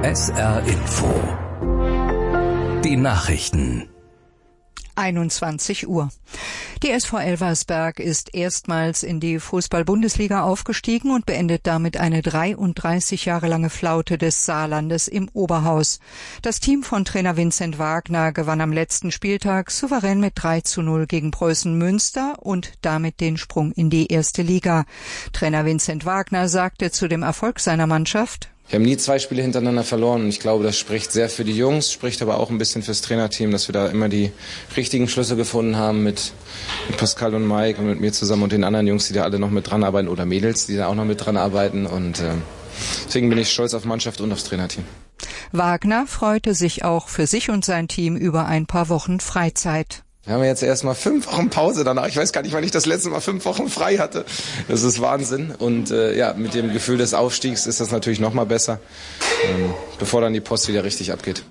SR Info. Die Nachrichten. 21 Uhr. Die SV Elversberg ist erstmals in die Fußball-Bundesliga aufgestiegen und beendet damit eine 33 Jahre lange Flaute des Saarlandes im Oberhaus. Das Team von Trainer Vincent Wagner gewann am letzten Spieltag souverän mit 3:0 gegen Preußen Münster und damit den Sprung in die erste Liga. Trainer Vincent Wagner sagte zu dem Erfolg seiner Mannschaft: Wir haben nie 2 Spiele hintereinander verloren und ich glaube, das spricht sehr für die Jungs, spricht aber auch ein bisschen fürs Trainerteam, dass wir da immer die richtigen Schlüsse gefunden haben mit Pascal und Mike und mit mir zusammen und den anderen Jungs, die da alle noch mit dran arbeiten oder Mädels, die da auch noch mit dran arbeiten und deswegen bin ich stolz auf Mannschaft und aufs Trainerteam. Wagner freute sich auch für sich und sein Team über ein paar Wochen Freizeit. Wir haben jetzt erstmal 5 Wochen Pause danach. Ich weiß gar nicht, wann ich das letzte Mal 5 Wochen frei hatte. Das ist Wahnsinn. Und mit dem Gefühl des Aufstiegs ist das natürlich noch mal besser, bevor dann die Post wieder richtig abgeht.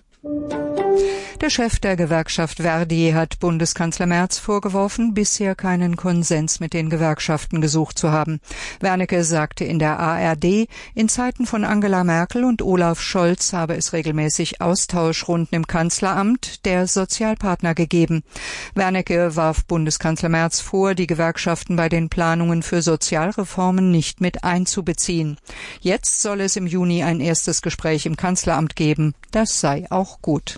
Der Chef der Gewerkschaft Verdi hat Bundeskanzler Merz vorgeworfen, bisher keinen Konsens mit den Gewerkschaften gesucht zu haben. Wernicke sagte in der ARD, in Zeiten von Angela Merkel und Olaf Scholz habe es regelmäßig Austauschrunden im Kanzleramt der Sozialpartner gegeben. Wernicke warf Bundeskanzler Merz vor, die Gewerkschaften bei den Planungen für Sozialreformen nicht mit einzubeziehen. Jetzt soll es im Juni ein erstes Gespräch im Kanzleramt geben. Das sei auch gut.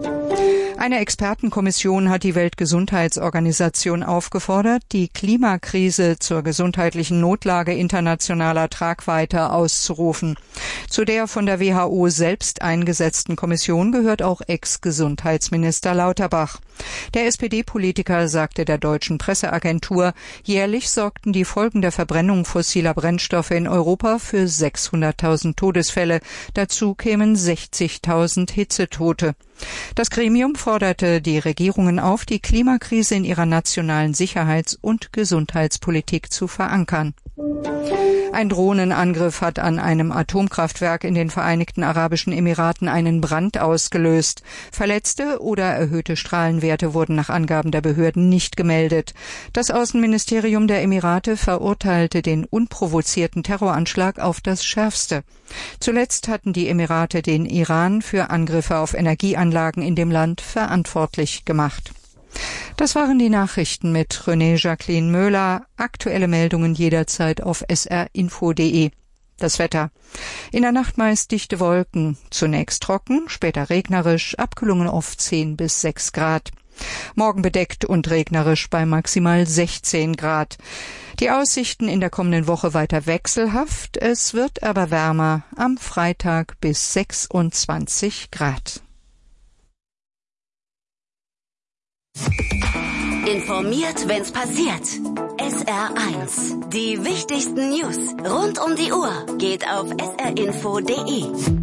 Eine Expertenkommission hat die Weltgesundheitsorganisation aufgefordert, die Klimakrise zur gesundheitlichen Notlage internationaler Tragweite auszurufen. Zu der von der WHO selbst eingesetzten Kommission gehört auch Ex-Gesundheitsminister Lauterbach. Der SPD-Politiker sagte der deutschen Presseagentur, jährlich sorgten die Folgen der Verbrennung fossiler Brennstoffe in Europa für 600.000 Todesfälle. Dazu kämen 60.000 Hitzetote. Das Gremium forderte die Regierungen auf, die Klimakrise in ihrer nationalen Sicherheits- und Gesundheitspolitik zu verankern. Ein Drohnenangriff hat an einem Atomkraftwerk in den Vereinigten Arabischen Emiraten einen Brand ausgelöst. Verletzte oder erhöhte Strahlenwerte wurden nach Angaben der Behörden nicht gemeldet. Das Außenministerium der Emirate verurteilte den unprovozierten Terroranschlag auf das Schärfste. Zuletzt hatten die Emirate den Iran für Angriffe auf Energieanlagen in dem Land verantwortlich gemacht. Das waren die Nachrichten mit René Jacqueline Möhler. Aktuelle Meldungen jederzeit auf srinfo.de. Das Wetter. In der Nacht meist dichte Wolken. Zunächst trocken, später regnerisch, Abkühlungen auf 10 bis 6 Grad. Morgen bedeckt und regnerisch bei maximal 16 Grad. Die Aussichten in der kommenden Woche weiter wechselhaft. Es wird aber wärmer. Am Freitag bis 26 Grad. Informiert, wenn's passiert. SR1. Die wichtigsten News rund um die Uhr geht auf srinfo.de.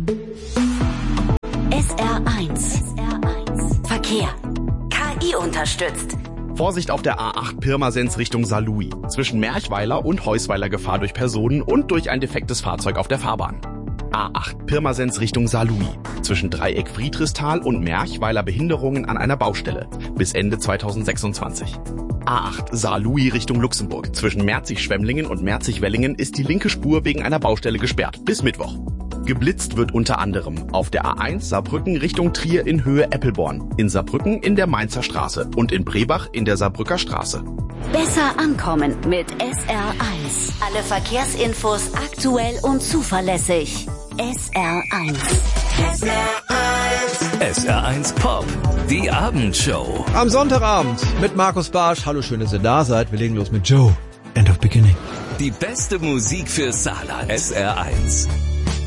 SR1. Verkehr. KI unterstützt. Vorsicht auf der A8 Pirmasens Richtung Saarlouis. Zwischen Merchweiler und Heusweiler Gefahr durch Personen und durch ein defektes Fahrzeug auf der Fahrbahn. A8 Pirmasens Richtung Saarlouis. Zwischen Dreieck Friedrichsthal und Merchweiler Behinderungen an einer Baustelle. Bis Ende 2026. A8 Saarlouis Richtung Luxemburg. Zwischen Merzig-Schwemmlingen und Merzig-Wellingen ist die linke Spur wegen einer Baustelle gesperrt. Bis Mittwoch. Geblitzt wird unter anderem auf der A1 Saarbrücken Richtung Trier in Höhe Eppelborn, in Saarbrücken in der Mainzer Straße und in Brebach in der Saarbrücker Straße. Besser ankommen mit SR1. Alle Verkehrsinfos aktuell und zuverlässig. SR1. SR1 Pop, die Abendshow. Am Sonntagabend mit Markus Barsch. Hallo, schön, dass ihr da seid. Wir legen los mit Joe. End of Beginning. Die beste Musik für Saarland. SR1.